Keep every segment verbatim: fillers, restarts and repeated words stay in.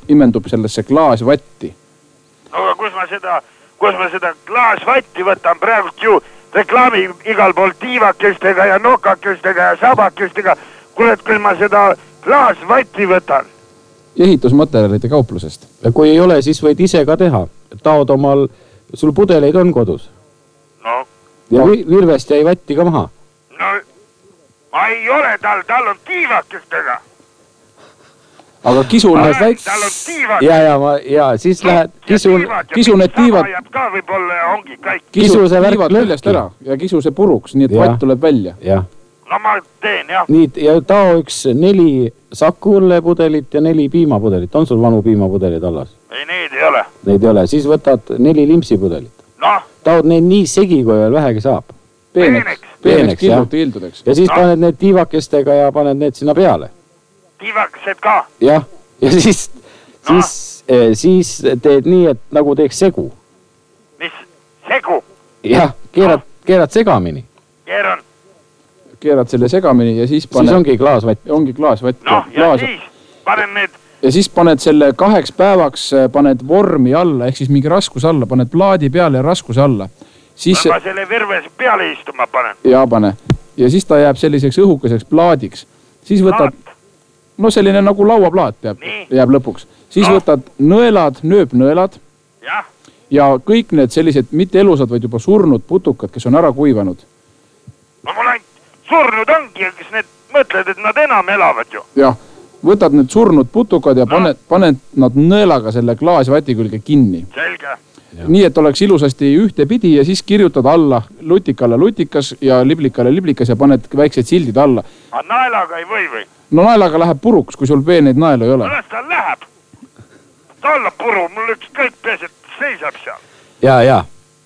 imendub sellesse klaasvatti. No aga kus ma seda, kus ma seda klaasvatti võtan praegust ju reklaami igal pool tiivakestega ja nokakestega ja sabakestega. Kuule, küll ma seda klaasvatti võtan. Ehitusmaterjalide kauplusest. Ja kui ei ole, siis võid ise ka teha. Taod omal, sul pudeleid on kodus. No. Ja virvest jäi vatti ka maha. No, ma ei ole tal, tal on tiivakestega. Aga kisu need väik... Tal on tiivad. Ja, ja, ma, ja siis no, lähed... Kisu, kisu need tiivad... Ka võib-olla ongi kõik. Kisu see tiivad väljast ära ja kisu see puruks, nii et vatt tuleb välja. Ja. No ma teen, jah. Nii, ja tao üks neli sakuõllepudelit ja neli piimapudelit. On sul vanu piimapudelid allas? Ei, neid ei ole. Neid ei ole. Siis võtad neli limpsipudelit. No. Taod neid nii segi, kui veel vähegi saab. Peeneks. Peeneks, kildud, kildudeks. Ja siis no. paned need tiivakestega ja paned need sinna peale. Tiivakesed ka? Jah. Ja siis, no. siis, eh, siis teed nii, et nagu teeks segu. Mis? Segu? Jah, keerad, no. keerad segamini. Keeran. Keerad selle segamini ja siis paned... Siis ongi klaasvatt. Ongi klaasvatt. No, ja klaas... siis panen need... Ja siis paned selle kaheks päevaks, paned vormi alla, ehk siis mingi raskus alla, paned plaadi peale ja raskuse alla. Siis... Ma selle virves peale istuma panen. Ja pane. Ja siis ta jääb selliseks õhukeseks plaadiks. Siis võtad... Plaat. No selline nagu lauaplaat jääb, jääb lõpuks. Siis no. võtad nõelad, nööpnõelad. Ja. Ja kõik need sellised mitte elusad, vaid juba surnud putukad, kes on ära kuivanud. No mul ainult surnud ongi, kes need mõtled, et nad enam elavad ju. Jah, võtad need surnud putukad ja no. paned, paned nad nõelaga selle klaasvati külge kinni. Selge. Ja. Nii, et oleks ilusasti ühte pidi ja siis kirjutad alla lutikale lutikas ja liblikale liblikas ja paned väiksed sildid alla. A naelaga ei või või? No naelaga läheb puruks, kui sul peeneid naelu ei ole. Mõnes ta läheb. Ta olla puru, mul üks kõik pees, et seisab seal. Ja, ja.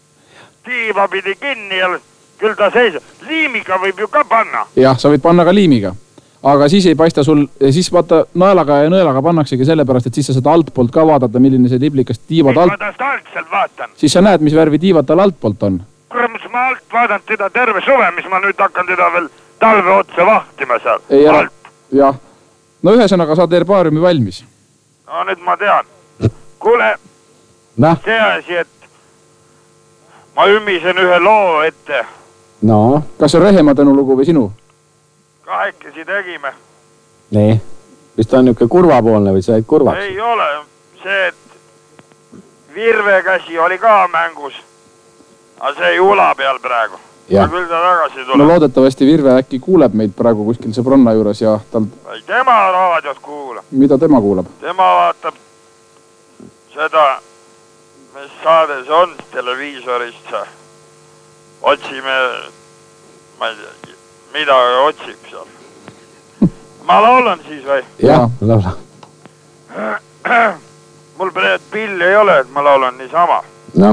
Tiiva pidi kinni ja küll ta seisab. Liimiga võib ju ka panna. Jah, sa võid panna ka liimiga. Aga siis ei paista sul, siis vaata naelaga ja nõelaga pannaksegi sellepärast, et siis sa saad altpoolt ka vaadata, milline see liblikast tiivad alt. Ma tast algselt vaatan. Siis sa näed, mis värvi tiivad tal altpoolt on. Kurat, ma alt vaadanud teda terve suve, mis ma nüüd hakkan teda veel talve otsa vahtima seal. Ei, alt. Jah. No ühesõnaga saad herbaariumi valmis. No nüüd ma tean. Kuule, no. see asi, et ma ümmisen ühe loo ette. No. Kas see on Rehemaa Tõnu lugu või sinu? Kahekesi tegime. Nii. Mis ta on niuke kurvapoolne või sa jäid kurvaks? Ei ole. See, et virvekäsi oli ka mängus. Aga see ei ula peal praegu. Ja küll ta tagasi tuleb. No loodetavasti Virve äkki kuuleb meid praegu kuskil sõbronna juures ja tal... Ei, tema raadios kuulab. Mida tema kuulab? Tema vaatab seda, mis saade see on televiisorist. Otsime, ma ei tea, mida otsib seal. Ma laulan siis või? Jah, laula. Mul praegu pilli ei ole, et ma laulan niisama. No.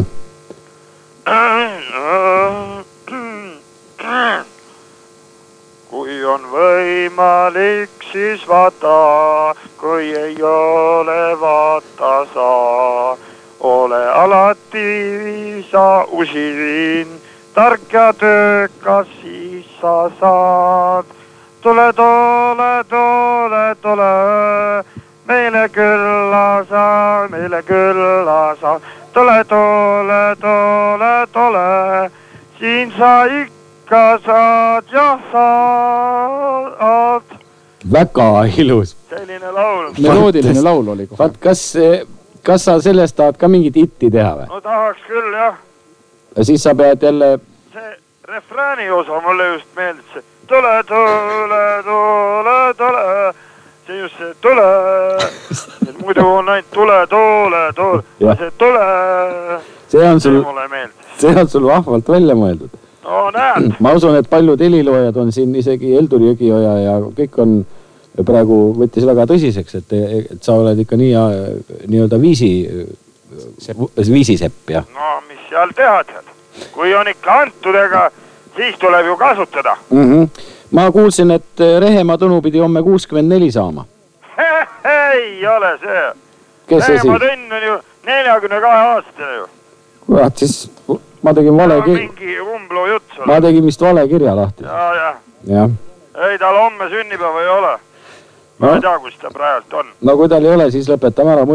Kui on võimalik, siis vaata, kui ei ole, vaata sa. Ole alati sa usin, tark ja töökas, siis sa saad. Tule, tule, tule, tule, meile külla sa, meile külla sa. Tule, tule, tule, tule, siin sa ikka saad ja saad. Väga ilus. Selline laul. Meloodiline laul oli kohe. Vaat, kas, kas sa sellest tahad ka mingit hitti teha või? No tahaks küll, jah. Ja siis sa pead jälle... See refrääni osa mulle just meeldis see. Tule, tule, tule, tule. See just see tule. Muidu on ainult tule, tule, tule. Ja see tule. See on sul, see on sul vahvalt välja mõeldud. No näed. Ma usun, et paljud heliloojad on siin isegi Eldur Jõgioja ja kõik on praegu võttis väga tõsiseks, et, et sa oled ikka nii, nii-öelda viisi, viisisepp, jah. No mis seal teha tead? Kui on ikka antudega, siis tuleb ju kasutada. Mm-hmm. Ma kuulsin, et Rehemaa Tõnu pidi homme kuuskümmend neli saama. Ei ole see. Kes see Rehemaa Tõnn on ju neljakümne kahe aastane ju. Kurat, siis ma tegin vale kirja. Mingi umblu jutt sulle. Ma tegin vist vale kirja lahti. Ja, ja. Ja. Ei, tal homme sünnipäeva ei ole. Ma no. ei tea, kus ta praegu on. No kui tal ei ole, siis lõpetame ära.